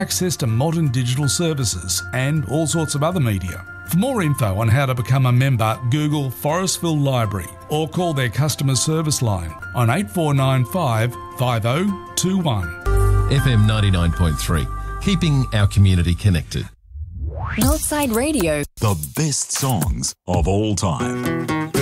access to modern digital services and all sorts of other media. For more info on how to become a member, Google Forestville Library or call their customer service line on 8495 5021. FM 99.3, keeping our community connected. Northside Radio. The best songs of all time.